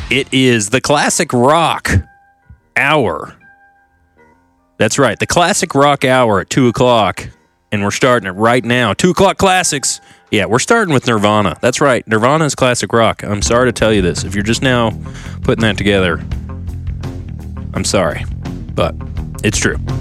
It is the Classic Rock Hour. That's right, the Classic Rock Hour at 2 o'clock. And we're starting it right now. 2 o'clock classics. Yeah, we're starting with Nirvana. That's right, Nirvana is classic rock. I'm sorry to tell you this. If you're just now putting that together, I'm sorry. But it's true.